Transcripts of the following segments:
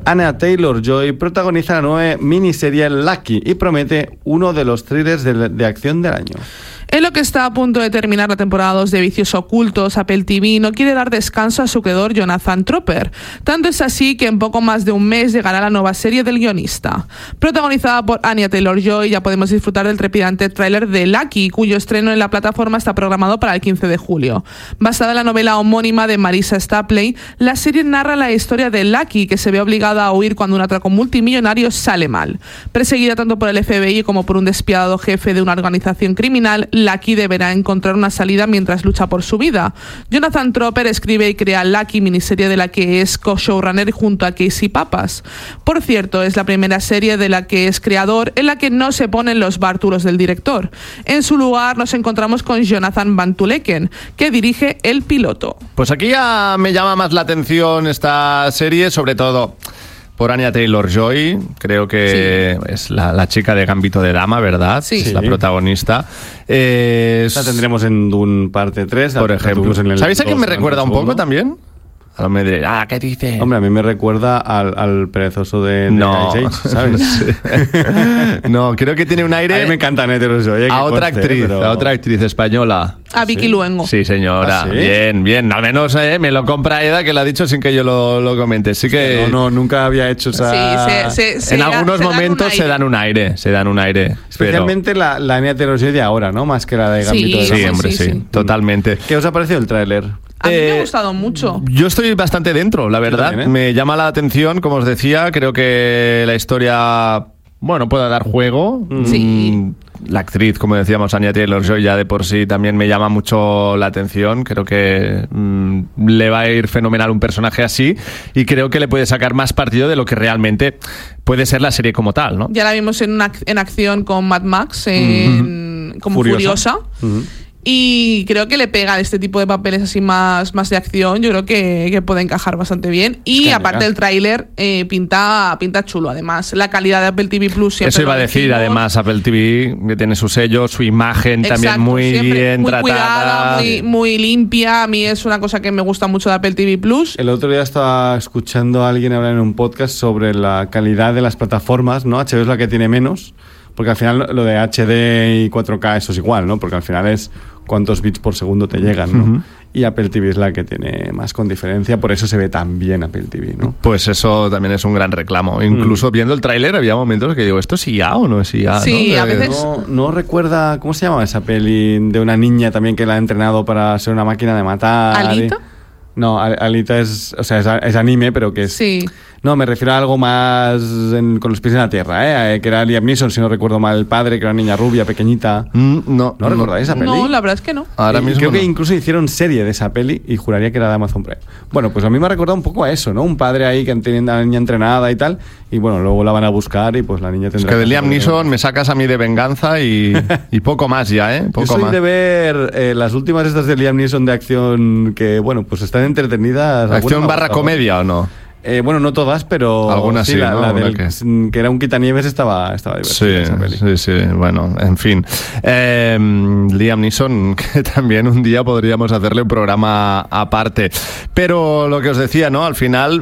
Anya Taylor-Joy protagoniza la nueva miniserie Lucky y promete uno de los thrillers de acción del año. En lo que está a punto de terminar la temporada 2 de Vicios Ocultos, Apple TV no quiere dar descanso a su creador Jonathan Tropper. Tanto es así que en poco más de un mes llegará la nueva serie del guionista. Protagonizada por Anya Taylor-Joy, ya podemos disfrutar del trepidante tráiler de Lucky, cuyo estreno en la plataforma está programado para el 15 de julio. Basada en la novela homónima de Marissa Stapley, la serie narra la historia de Lucky, que se ve obligada a huir cuando un atraco multimillonario sale mal. Perseguida tanto por el FBI como por un despiadado jefe de una organización criminal, Lucky deberá encontrar una salida mientras lucha por su vida. Jonathan Tropper escribe y crea Lucky, miniserie de la que es co-showrunner junto a Casey Pappas. Por cierto, es la primera serie de la que es creador en la que no se ponen los bártulos del director. En su lugar nos encontramos con Jonathan Van Tuleken, que dirige el piloto. Pues aquí ya me llama más la atención esta serie, sobre todo por Anya Taylor-Joy, creo que sí. Es la chica de Gambito de Dama, ¿verdad? Sí. Es la protagonista. La tendremos en Dune parte 3. Por ejemplo. ¿Sabéis a quién me recuerda un poco también? A lo mejor ¿qué dice? Hombre, a mí me recuerda al perezoso de no. Guy Ritchie, ¿sabes? No, creo que tiene un aire... A mí me encanta Taylor-Joy. A otra actriz española. A Vicky Luengo. Sí, señora. ¿Ah, sí? Bien. Al menos me lo compra Eda, que lo ha dicho sin que yo lo comente. Sí que... No, nunca había hecho esa... Sí, en algunos momentos se dan un aire. Especialmente pero... la Anya Taylor-Joy de ahora, ¿no? Más que la de Gambito de Dama. Sí, hombre, sí. Totalmente. ¿Qué os ha parecido el tráiler? A mí me ha gustado mucho. Yo estoy bastante dentro, la verdad. También, ¿eh? Me llama la atención, como os decía. Creo que la historia, puede dar juego. Sí. La actriz, como decíamos, Anya Taylor-Joy, ya de por sí también me llama mucho la atención. Creo que le va a ir fenomenal un personaje así y creo que le puede sacar más partido de lo que realmente puede ser la serie como tal, ¿no? Ya la vimos en acción con Mad Max, como Furiosa. Y creo que le pega este tipo de papeles así más de acción. Yo creo que puede encajar bastante bien. Y aparte el tráiler pinta chulo. Además, la calidad de Apple TV Plus siempre. Eso iba a decir, además, Apple TV, que tiene su sello, su imagen. Exacto, también muy bien muy tratada. Cuidada, muy limpia. A mí es una cosa que me gusta mucho de Apple TV Plus. El otro día estaba escuchando a alguien hablar en un podcast sobre la calidad de las plataformas, ¿no? HBO es la que tiene menos. Porque al final lo de HD y 4K eso es igual, ¿no? Porque al final es cuántos bits por segundo te llegan, ¿no? Y Apple TV es la que tiene más con diferencia, por eso se ve tan bien Apple TV, ¿no? Pues eso también es un gran reclamo. Incluso viendo el tráiler había momentos que digo, ¿esto es IA o no es IA? Sí, ¿no? a veces... No recuerda, ¿cómo se llama esa peli de una niña también que la ha entrenado para ser una máquina de matar? ¿Alita? No, Alita es anime, pero que es... Sí. No, me refiero a algo más con los pies en la tierra, que era Liam Neeson, si no recuerdo mal, el padre, que era una niña rubia, pequeñita. ¿No recordáis esa peli? No, la verdad es que no. Ahora mismo creo que incluso hicieron serie de esa peli y juraría que era de Amazon Prime. Bueno, pues a mí me ha recordado un poco a eso, ¿no? Un padre ahí que tiene a la niña entrenada y tal, y bueno, luego la van a buscar y pues la niña tendrá... Es que de Liam Neeson me sacas a mí de Venganza y poco más ya, ¿eh? Poco Yo soy más. de ver las últimas estas de Liam Neeson de acción que, bueno, pues están entretenidas. ¿Acción barra comedia o no? Bueno, no todas, pero algunas sí, la, ¿no? la del que era un quitanieves estaba divertida esa peli. Sí, bueno, en fin. Liam Neeson, que también un día podríamos hacerle un programa aparte. Pero lo que os decía, ¿no? Al final...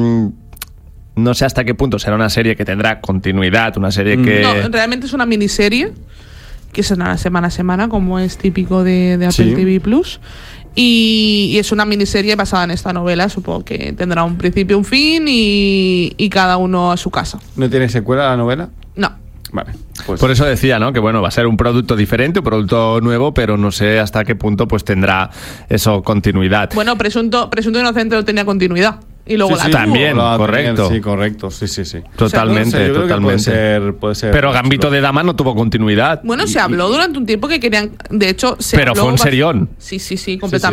no sé hasta qué punto será una serie que tendrá continuidad, una serie que... No, realmente es una miniserie que será semana a semana, como es típico de Apple TV Plus. Y es una miniserie basada en esta novela. Supongo que tendrá un principio, un fin y cada uno a su casa. ¿No tiene secuela la novela? No. Vale. Pues. Por eso decía, ¿no? Que bueno, va a ser un producto diferente, un producto nuevo, pero no sé hasta qué punto pues tendrá eso continuidad. Bueno, Presunto Inocente no tenía continuidad. Y luego sí, también, correcto. Sí, correcto, sí. Totalmente, yo creo totalmente. Que puede ser. Pero Gambito de Dama no tuvo continuidad. Bueno, se habló durante un tiempo que querían, de hecho, pero fue un serión. Sí, completamente.